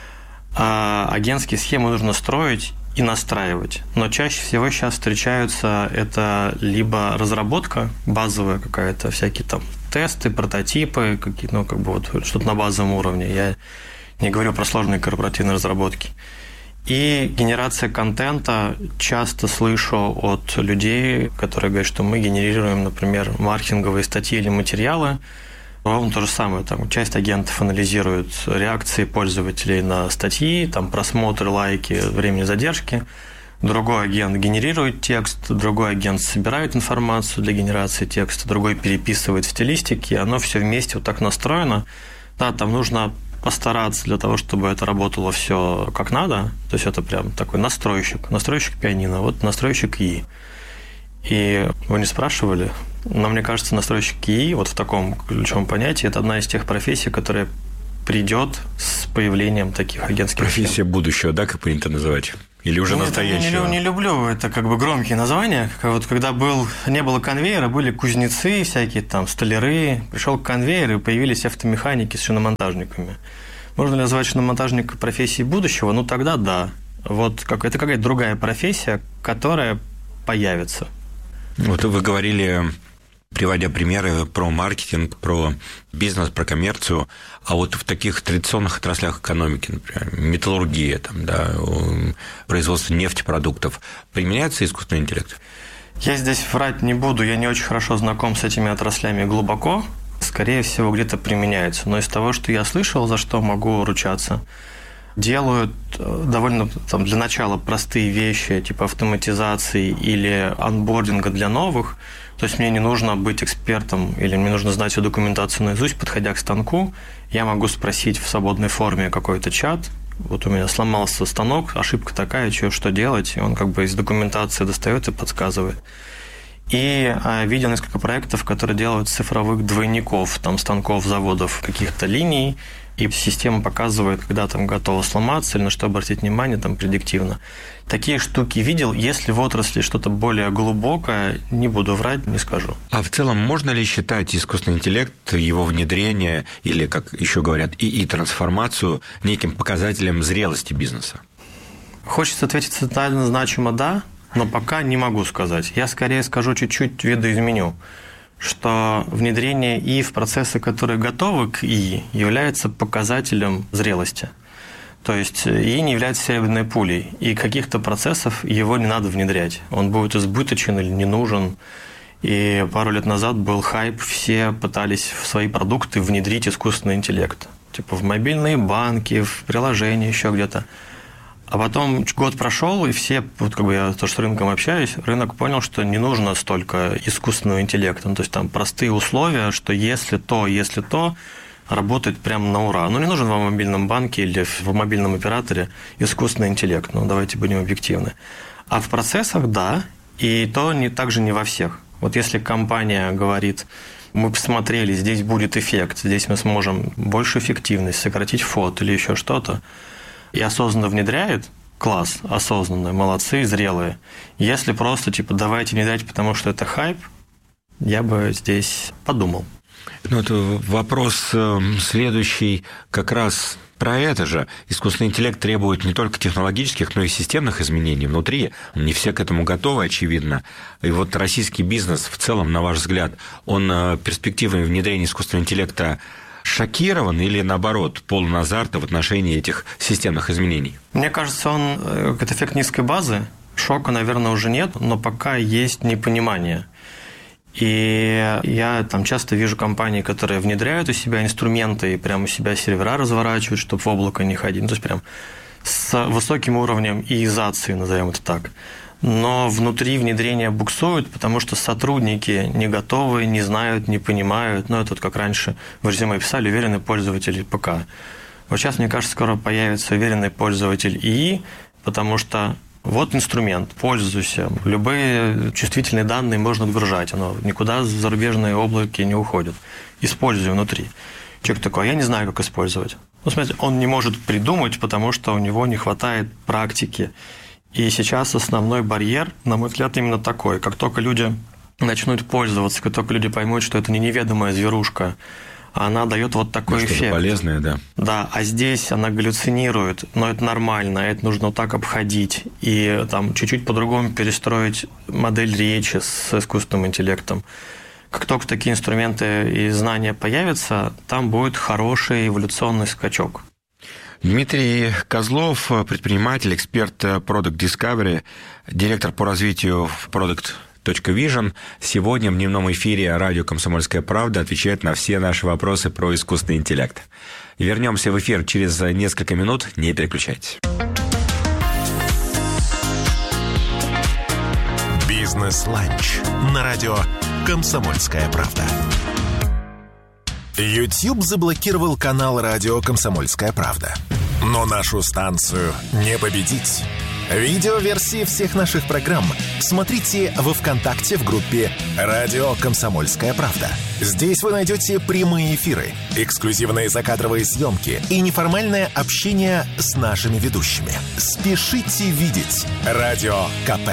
А агентские схемы нужно строить и настраивать. Но чаще всего сейчас встречаются это либо разработка базовая какая-то, всякие тесты, прототипы, какие-то, что-то на базовом уровне. Я не говорю про сложные корпоративные разработки. И генерация контента. Часто слышу от людей, которые говорят, что мы генерируем, например, маркетинговые статьи или материалы. Ровно то же самое. Часть агентов анализирует реакции пользователей на статьи, просмотры, лайки, времени задержки. Другой агент генерирует текст, другой агент собирает информацию для генерации текста, другой переписывает в стилистике, оно все вместе вот так настроено. Да, там нужно постараться для того, чтобы это работало все как надо. То есть это прям такой настройщик пианино, вот настройщик ИИ. И вы не спрашивали, но мне кажется, настройщик ИИ вот в таком ключевом понятии это одна из тех профессий, которая придет с появлением таких агентских профессия фирм. Будущего, да, как принято называть? Или уже настоящего? Не люблю, это как бы громкие названия. Вот когда не было конвейера, были кузнецы всякие, там, столяры. Пришел конвейер, и появились автомеханики с шиномонтажниками. Можно ли назвать шиномонтажника профессией будущего? Ну, тогда да. Вот это какая-то другая профессия, которая появится. Вот вы говорили, приводя примеры про маркетинг, про бизнес, про коммерцию, а вот в таких традиционных отраслях экономики, например, металлургия, там, да, производство нефтепродуктов, применяется искусственный интеллект? Я здесь врать не буду, я не очень хорошо знаком с этими отраслями глубоко, скорее всего, где-то применяется, но из того, что я слышал, за что могу ручаться, делают довольно для начала простые вещи, типа автоматизации или анбординга для новых. То есть мне не нужно быть экспертом или мне нужно знать всю документацию наизусть, подходя к станку. Я могу спросить в свободной форме какой-то чат. Вот у меня сломался станок, ошибка такая, что делать. И он как бы из документации достает и подсказывает. И видел несколько проектов, которые делают цифровых двойников, там, станков, заводов, каких-то линий. И система показывает, когда там готово сломаться или на что обратить внимание там предиктивно. Такие штуки видел. Если в отрасли что-то более глубокое, не буду врать, не скажу. А в целом можно ли считать искусственный интеллект, его внедрение или, как еще говорят, и трансформацию неким показателем зрелости бизнеса? Хочется ответить социально значимо «да», но пока не могу сказать. Я скорее скажу чуть-чуть видоизменю, что внедрение ИИ в процессы, которые готовы к ИИ, является показателем зрелости. То есть ИИ не является серебряной пулей, и каких-то процессов его не надо внедрять. Он будет избыточен или не нужен. И пару лет назад был хайп, все пытались в свои продукты внедрить искусственный интеллект. Типа в мобильные банки, в приложения, еще где-то. А потом год прошел, и все, вот как бы я тоже с рынком общаюсь, рынок понял, что не нужно столько искусственного интеллекта. Ну, то есть там простые условия, что если то, работает прямо на ура. Ну, не нужен вам в мобильном банке или в мобильном операторе искусственный интеллект. Ну, давайте будем объективны. А в процессах, да, и то также не во всех. Вот если компания говорит, мы посмотрели, здесь будет эффект, здесь мы сможем большую эффективность, сократить фот или еще что-то, и осознанно внедряют, класс, осознанно, молодцы, зрелые. Если просто, давайте внедрять, потому что это хайп, я бы здесь подумал. Ну, это вопрос следующий как раз про это же. Искусственный интеллект требует не только технологических, но и системных изменений внутри. Не все к этому готовы, очевидно. И вот российский бизнес в целом, на ваш взгляд, он перспективой внедрения искусственного интеллекта шокирован или, наоборот, полон азарта в отношении этих системных изменений? Мне кажется, это эффект низкой базы. Шока, наверное, уже нет, но пока есть непонимание. И я там часто вижу компании, которые внедряют у себя инструменты и прямо у себя сервера разворачивают, чтобы в облако не ходить. Ну, то есть прям с высоким уровнем иизации, назовем это так. Но внутри внедрения буксуют, потому что сотрудники не готовы, не знают, не понимают. Ну, это вот как раньше в резюме писали «уверенный пользователь ПК». Вот сейчас, мне кажется, скоро появится уверенный пользователь ИИ, потому что вот инструмент, пользуйся. Любые чувствительные данные можно отгружать, оно никуда в зарубежные облаки не уходит. Используй внутри. Человек такой, я не знаю, как использовать. Ну, смотрите, он не может придумать, потому что у него не хватает практики. И сейчас основной барьер, на мой взгляд, именно такой. Как только люди начнут пользоваться, как только люди поймут, что это не неведомая зверушка, она дает вот такой эффект. Что-то полезное, да. Да, а здесь она галлюцинирует, но это нормально, это нужно вот так обходить и там чуть-чуть по-другому перестроить модель речи с искусственным интеллектом. Как только такие инструменты и знания появятся, там будет хороший эволюционный скачок. Дмитрий Козлов, предприниматель, эксперт Product Discovery, директор по развитию Product.Vision. Сегодня в дневном эфире радио «Комсомольская правда» отвечает на все наши вопросы про искусственный интеллект. Вернемся в эфир через несколько минут. Не переключайтесь. Бизнес-ланч на радио «Комсомольская правда». YouTube заблокировал канал радио «Комсомольская правда». Но нашу станцию не победить. Видеоверсии всех наших программ смотрите во ВКонтакте в группе «Радио Комсомольская правда». Здесь вы найдете прямые эфиры, эксклюзивные закадровые съемки и неформальное общение с нашими ведущими. Спешите видеть Радио КП.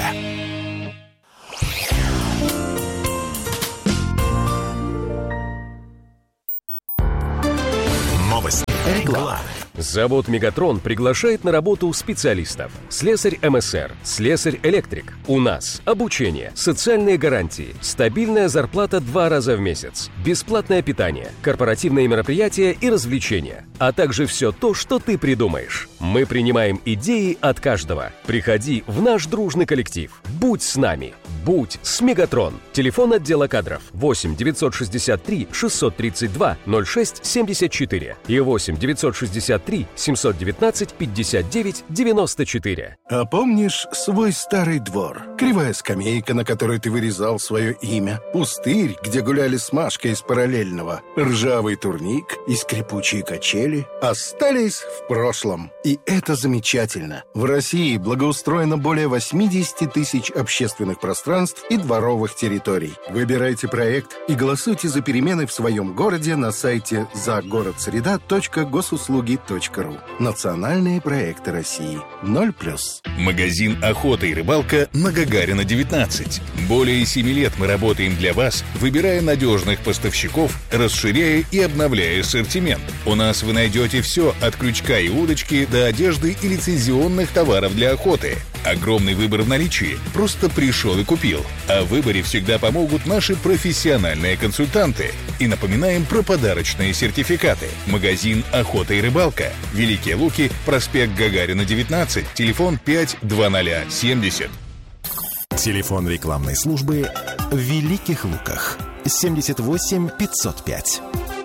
Новости. Реклама. Завод «Мегатрон» приглашает на работу специалистов. Слесарь МСР, слесарь-электрик. У нас обучение, социальные гарантии, стабильная зарплата 2 раза в месяц, бесплатное питание, корпоративные мероприятия и развлечения, а также все то, что ты придумаешь. Мы принимаем идеи от каждого. Приходи в наш дружный коллектив. Будь с нами. Будь с «Мегатрон». Телефон отдела кадров 8 963 632 06 74 и 8 963 719 59 94. А помнишь свой старый двор? Кривая скамейка, на которой ты вырезал свое имя. Пустырь, где гуляли с Машкой из параллельного. Ржавый турник и скрипучие качели остались в прошлом. И это замечательно. В России благоустроено более 80 тысяч общественных пространств и дворовых территорий. Выбирайте проект и голосуйте за перемены в своем городе на сайте загородсреда.госуслуги.ру. Национальные проекты России. 0+. Магазин «Охота и рыбалка» на Гагарина, 19. Более 7 лет мы работаем для вас, выбирая надежных поставщиков, расширяя и обновляя ассортимент. У нас вы найдете все от крючка и удочки до одежды и лицензионных товаров для охоты. Огромный выбор в наличии. Просто пришел и купил. А в выборе всегда помогут наши профессиональные консультанты. И напоминаем про подарочные сертификаты. Магазин «Охота и рыбалка». Великие Луки, проспект Гагарина, 19. Телефон 52070. Телефон рекламной службы в Великих Луках 78 505.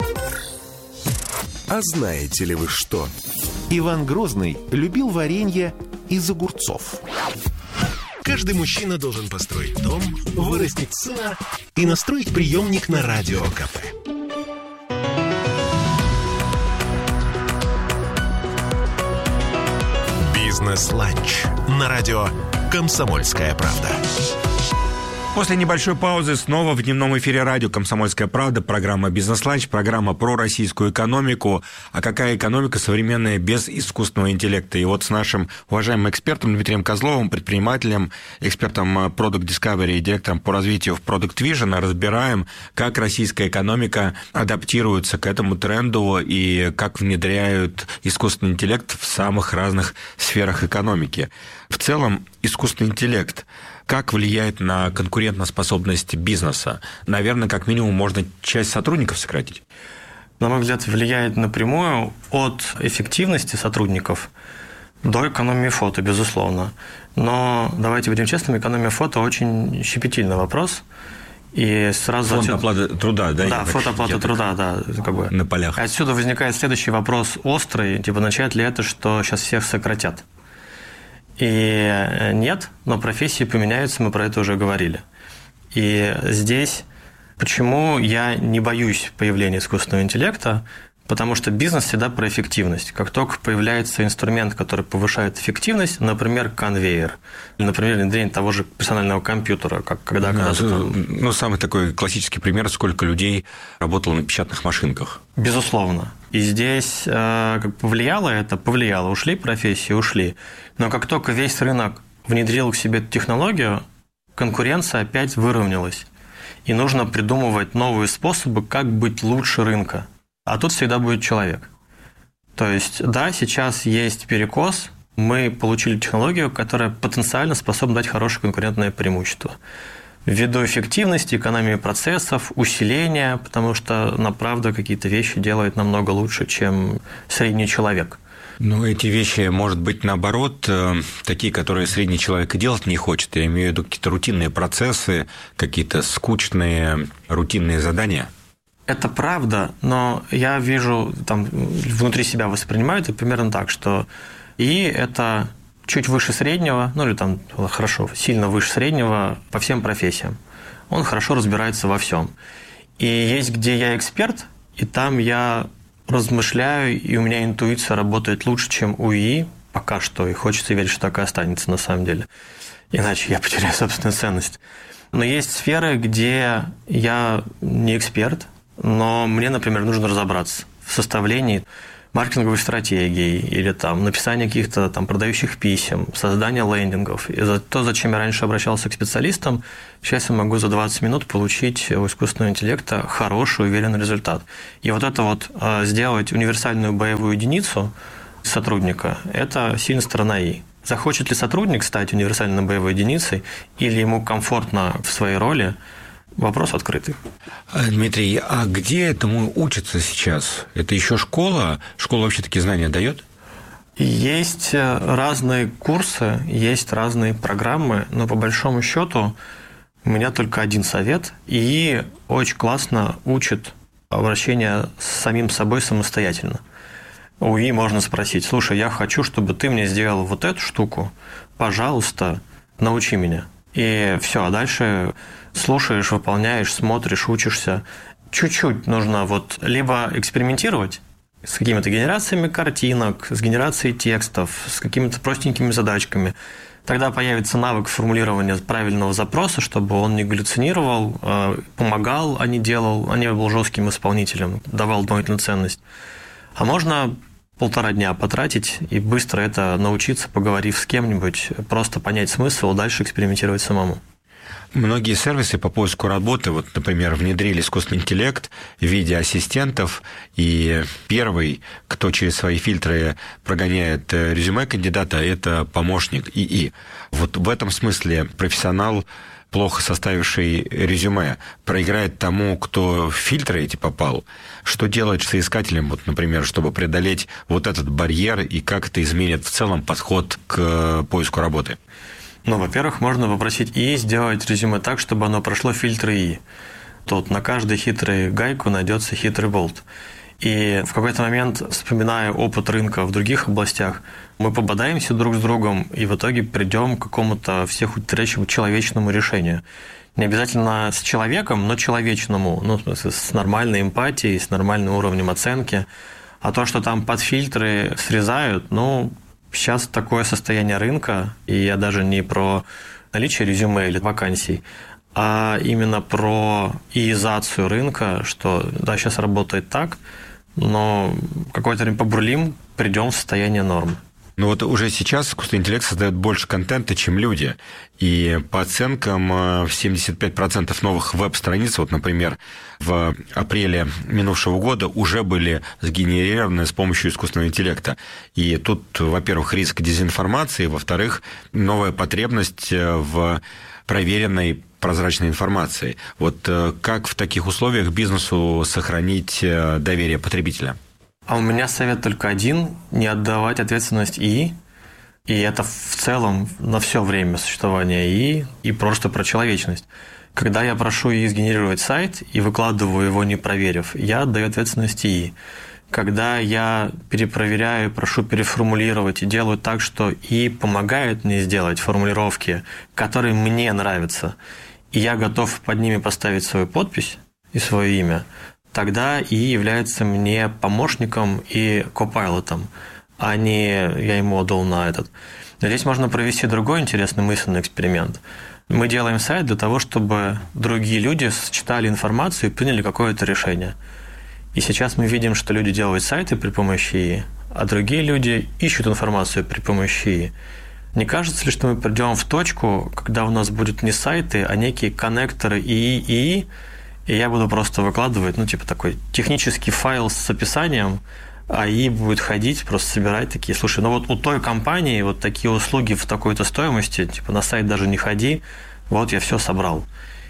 А знаете ли вы что? Иван Грозный любил варенье из огурцов. Каждый мужчина должен построить дом, вырастить сына и настроить приемник на Радио КП. Бизнес-ланч на радио «Комсомольская правда». После небольшой паузы снова в дневном эфире радио «Комсомольская правда», программа «Бизнес-ланч», программа про российскую экономику. А какая экономика современная без искусственного интеллекта? И вот с нашим уважаемым экспертом Дмитрием Козловым, предпринимателем, экспертом Product Discovery и директором по развитию в Product Vision разбираем, как российская экономика адаптируется к этому тренду и как внедряют искусственный интеллект в самых разных сферах экономики. В целом, искусственный интеллект как влияет на конкурентоспособность бизнеса? Наверное, как минимум, можно часть сотрудников сократить. На мой взгляд, влияет напрямую от эффективности сотрудников до экономии фото, безусловно. Но, давайте будем честными, экономия фото очень щепетильный вопрос. И сразу фонд оплаты труда, да? Да, фонд оплаты труда, да. Как бы. На полях. Отсюда возникает следующий вопрос острый, типа, означает ли это, что сейчас всех сократят? И нет, но профессии поменяются, мы про это уже говорили. И здесь почему я не боюсь появления искусственного интеллекта? Потому что бизнес всегда про эффективность. Как только появляется инструмент, который повышает эффективность, например, конвейер, или, например, внедрение того же персонального компьютера, как когда Ну, самый такой классический пример, сколько людей работало на печатных машинках. Безусловно. И здесь как повлияло это? Повлияло. Ушли профессии? Ушли. Но как только весь рынок внедрил к себе эту технологию, конкуренция опять выровнялась. И нужно придумывать новые способы, как быть лучше рынка. А тут всегда будет человек. То есть, да, сейчас есть перекос, мы получили технологию, которая потенциально способна дать хорошее конкурентное преимущество. Ввиду эффективности, экономии процессов, усиления, потому что, правда, какие-то вещи делает намного лучше, чем средний человек. Ну, эти вещи, может быть, наоборот, такие, которые средний человек и делать не хочет. Я имею в виду какие-то рутинные процессы, какие-то скучные рутинные задания. Это правда, но я вижу, там внутри себя воспринимаю это примерно так, что и это чуть выше среднего, ну или там хорошо, сильно выше среднего по всем профессиям. Он хорошо разбирается во всем. И есть, где я эксперт, и там я размышляю, и у меня интуиция работает лучше, чем у ИИ пока что, и хочется верить, что так и останется на самом деле. Иначе я потеряю собственную ценность. Но есть сферы, где я не эксперт, но мне, например, нужно разобраться в составлении маркетинговой стратегии или там написание каких-то там продающих писем, создание лендингов. И то, зачем я раньше обращался к специалистам, сейчас я могу за 20 минут получить у искусственного интеллекта хороший, уверенный результат. И вот это вот сделать универсальную боевую единицу сотрудника – это сильная сторона ИИ. Захочет ли сотрудник стать универсальной боевой единицей или ему комфортно в своей роли – вопрос открытый. Дмитрий, а где этому учатся сейчас? Это еще школа? Школа вообще такие знания дает? Есть разные курсы, есть разные программы, но по большому счету у меня только один совет. И очень классно учит обращение с самим собой самостоятельно. У ИИ можно спросить: слушай, я хочу, чтобы ты мне сделал вот эту штуку, пожалуйста, научи меня. И все, а дальше слушаешь, выполняешь, смотришь, учишься. Чуть-чуть нужно вот либо экспериментировать с какими-то генерациями картинок, с генерацией текстов, с какими-то простенькими задачками. Тогда появится навык формулирования правильного запроса, чтобы он не галлюцинировал, помогал, а не делал, а не был жестким исполнителем, давал дополнительную ценность. А можно 1,5 дня потратить и быстро это научиться, поговорив с кем-нибудь, просто понять смысл, дальше экспериментировать самому. Многие сервисы по поиску работы, вот, например, внедрили искусственный интеллект в виде ассистентов, и первый, кто через свои фильтры прогоняет резюме кандидата, это помощник ИИ. Вот в этом смысле профессионал, плохо составивший резюме, проиграет тому, кто в фильтры эти попал. Что делать с соискателем, вот, например, чтобы преодолеть вот этот барьер, и как это изменит в целом подход к поиску работы? Ну, во-первых, можно попросить ИИ сделать резюме так, чтобы оно прошло фильтры ИИ. Тут на каждой хитрой гайку найдется хитрый болт. И в какой-то момент, вспоминая опыт рынка в других областях, мы пободаемся друг с другом и в итоге придем к какому-то всех утвердящему человечному решению. Не обязательно с человеком, но человечному, ну, в смысле, с нормальной эмпатией, с нормальным уровнем оценки. А то, что там под фильтры срезают, ну, сейчас такое состояние рынка, и я даже не про наличие резюме или вакансий, а именно про иизацию рынка, что да, сейчас работает так, но какое-то время побурлим, придем в состояние нормы. Ну вот уже сейчас искусственный интеллект создает больше контента, чем люди. И по оценкам 75% новых веб-страниц, вот, например, в апреле минувшего года уже были сгенерированы с помощью искусственного интеллекта. И тут, во-первых, риск дезинформации, во-вторых, новая потребность в проверенной прозрачной информации. Вот как в таких условиях бизнесу сохранить доверие потребителя? А у меня совет только один – не отдавать ответственность ИИ. И это в целом на все время существования ИИ и просто про человечность. Когда я прошу ИИ сгенерировать сайт и выкладываю его, не проверив, я отдаю ответственность ИИ. Когда я перепроверяю, прошу переформулировать и делаю так, что ИИ помогает мне сделать формулировки, которые мне нравятся, и я готов под ними поставить свою подпись и свое имя, тогда ИИ является мне помощником и копайлотом, а не я ему отдал на этот. Но здесь можно провести другой интересный мысленный эксперимент. Мы делаем сайт для того, чтобы другие люди считали информацию и приняли какое-то решение. И сейчас мы видим, что люди делают сайты при помощи ИИ, а другие люди ищут информацию при помощи ИИ. Не кажется ли, что мы придем в точку, когда у нас будут не сайты, а некие коннекторы ИИ, и я буду просто выкладывать, ну, типа такой технический файл с описанием, а ИИ будет ходить, просто собирать такие, слушай, ну вот у той компании вот такие услуги в такой-то стоимости, типа на сайт даже не ходи, вот я все собрал.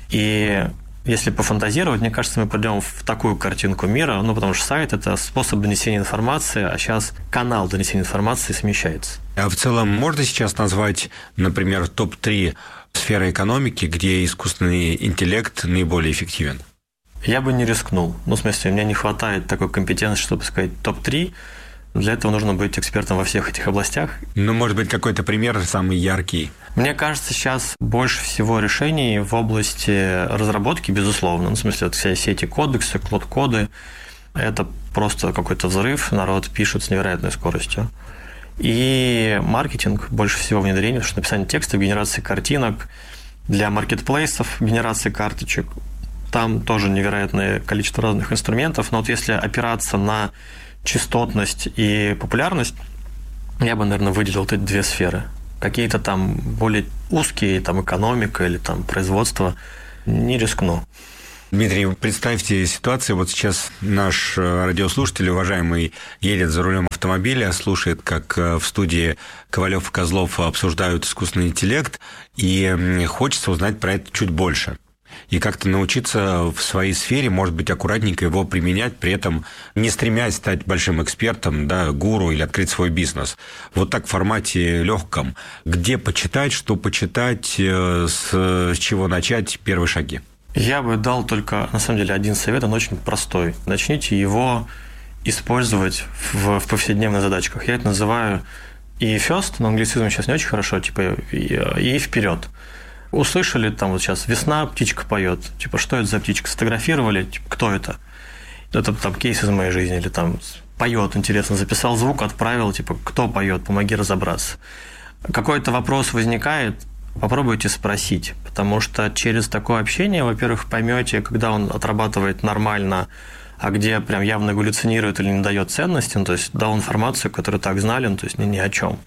И если пофантазировать, мне кажется, мы придем в такую картинку мира, ну, потому что сайт – это способ донесения информации, а сейчас канал донесения информации смещается. А в целом можно сейчас назвать, например, топ-3 сферы экономики, где искусственный интеллект наиболее эффективен? Я бы не рискнул. Ну, в смысле, у меня не хватает такой компетенции, чтобы сказать топ-3, Для этого нужно быть экспертом во всех этих областях. Ну, может быть, какой-то пример самый яркий? Мне кажется, сейчас больше всего решений в области разработки, безусловно. Ну, в смысле, все эти кодексы, клод-коды. Это просто какой-то взрыв, народ пишет с невероятной скоростью. И маркетинг, больше всего внедрение, потому что написание текстов, генерации картинок, для маркетплейсов, генерации карточек. Там тоже невероятное количество разных инструментов. Но вот если опираться на частотность и популярность, я бы, наверное, выделил вот эти две сферы. Какие-то там более узкие, там экономика или там производство, не рискну. Дмитрий, представьте ситуацию, вот сейчас наш радиослушатель, уважаемый, едет за рулем автомобиля, слушает, как в студии Ковалев и Козлов обсуждают искусственный интеллект, и хочется узнать про это чуть больше. И как-то научиться в своей сфере, может быть, аккуратненько его применять, при этом не стремясь стать большим экспертом, да, гуру или открыть свой бизнес. Вот так в формате легком. Где почитать, что почитать, с чего начать, первые шаги? Я бы дал только, на самом деле, один совет, он очень простой. Начните его использовать в повседневных задачках. Я это называю и first, но англицизм сейчас не очень хорошо, типа и вперед. Услышали, там вот сейчас весна, птичка поет. Типа, что это за птичка? Сфотографировали, типа, кто это? Это там кейс из моей жизни, или там поет, интересно, записал звук, отправил, типа, кто поет, помоги разобраться. Какой-то вопрос возникает, попробуйте спросить, потому что через такое общение, во-первых, поймете, когда он отрабатывает нормально, а где прям явно галлюцинирует или не дает ценности, ну, то есть дал информацию, которую так знали, ну, то есть ни о чем.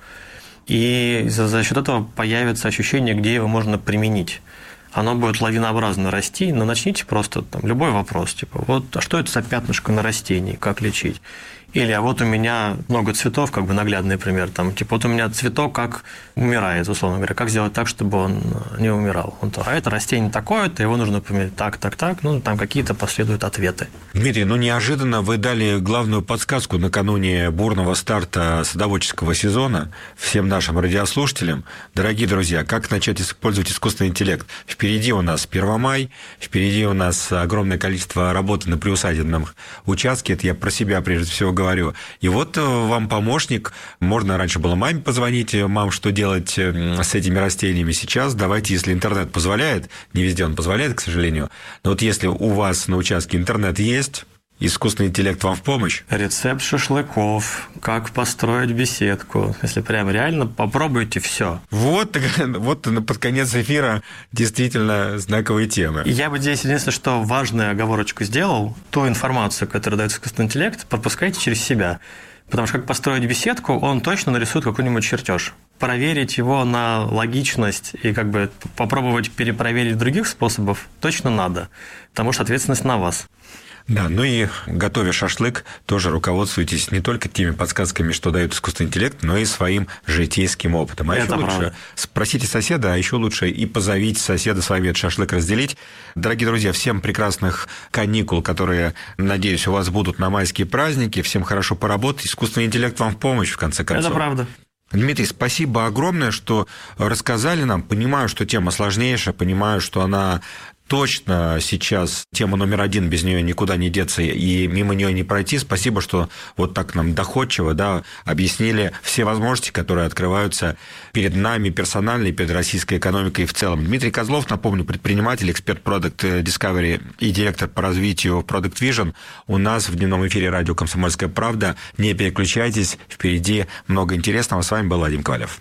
И за счет этого появится ощущение, где его можно применить. Оно будет лавинообразно расти, но начните просто там любой вопрос, типа, вот, а что это за пятнышко на растении, как лечить? Или, а вот у меня много цветов, как бы наглядный пример, там, типа, вот у меня цветок как умирает, условно говоря, как сделать так, чтобы он не умирал? А это растение такое-то, его нужно поменять так, ну, там какие-то последуют ответы. Дмитрий, ну, неожиданно вы дали главную подсказку накануне бурного старта садоводческого сезона всем нашим радиослушателям. Дорогие друзья, как начать использовать искусственный интеллект? Впереди у нас 1 мая, впереди у нас огромное количество работы на приусадебном участке, это я про себя прежде всего говорю. И вот вам помощник, можно раньше было маме позвонить, мам, что делать с этими растениями сейчас, давайте, если интернет позволяет, не везде он позволяет, к сожалению, но вот если у вас на участке интернет есть, искусственный интеллект вам в помощь? Рецепт шашлыков, как построить беседку. Если прям реально, попробуйте все. Вот под конец эфира действительно знаковые темы. Я бы здесь единственное, что важную оговорочку сделал, ту информацию, которую дает искусственный интеллект, пропускайте через себя. Потому что как построить беседку, он точно нарисует какой-нибудь чертеж. Проверить его на логичность и как бы попробовать перепроверить других способов точно надо, потому что ответственность на вас. Да, ну и готовя шашлык, тоже руководствуйтесь не только теми подсказками, что дает искусственный интеллект, но и своим житейским опытом. А еще лучше спросите соседа, а еще лучше и позовите соседа с вами этот шашлык разделить. Дорогие друзья, всем прекрасных каникул, которые, надеюсь, у вас будут на майские праздники. Всем хорошо поработать. Искусственный интеллект вам в помощь, в конце концов. Это правда. Дмитрий, спасибо огромное, что рассказали нам. Понимаю, что тема сложнейшая, понимаю, что она точно сейчас тема номер 1, без нее никуда не деться и мимо нее не пройти. Спасибо, что вот так нам доходчиво, да, объяснили все возможности, которые открываются перед нами персонально и перед российской экономикой в целом. Дмитрий Козлов, напомню, предприниматель, эксперт Product Discovery и директор по развитию Product Vision у нас в дневном эфире радио «Комсомольская правда». Не переключайтесь, впереди много интересного. С вами был Вадим Ковалев.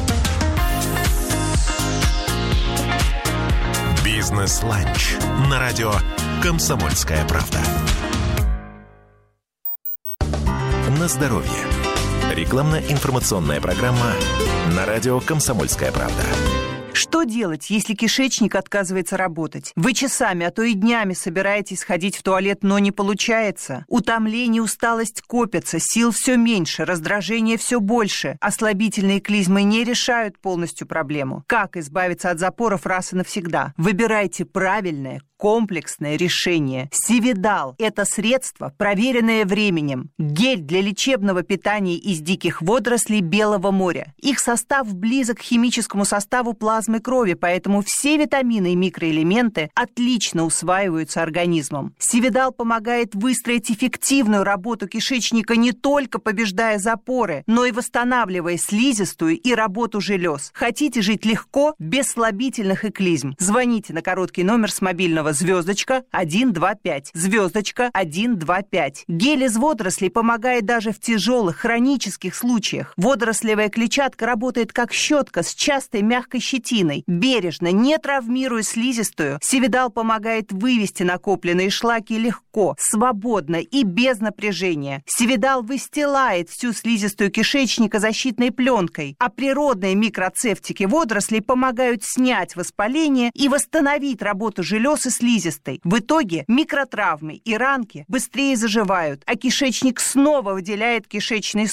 «Бизнес-ланч» на радио «Комсомольская правда». На здоровье. Рекламно-информационная программа на радио «Комсомольская правда». Что делать, если кишечник отказывается работать? Вы часами, а то и днями собираетесь ходить в туалет, но не получается. Утомление, усталость копятся, сил все меньше, раздражение все больше. Ослабительные клизмы не решают полностью проблему. Как избавиться от запоров раз и навсегда? Выбирайте правильное, комплексное решение. Сивидал – это средство, проверенное временем. Гель для лечебного питания из диких водорослей Белого моря. Их состав близок к химическому составу плазмы крови, поэтому все витамины и микроэлементы отлично усваиваются организмом. Сивидал помогает выстроить эффективную работу кишечника, не только побеждая запоры, но и восстанавливая слизистую и работу желез. Хотите жить легко, без слабительных и клизм? Звоните на короткий номер с мобильного *125, *125. Гель из водорослей помогает даже в тяжелых хронических случаях. Водорослевая клетчатка работает как щетка с частой мягкой щетиной. Бережно, не травмируя слизистую, Сивидал помогает вывести накопленные шлаки легко, свободно и без напряжения. Сивидал выстилает всю слизистую кишечника защитной пленкой, а природные микроцефтики водорослей помогают снять воспаление и восстановить работу желез и слизистой. В итоге микротравмы и ранки быстрее заживают, а кишечник снова выделяет кишечный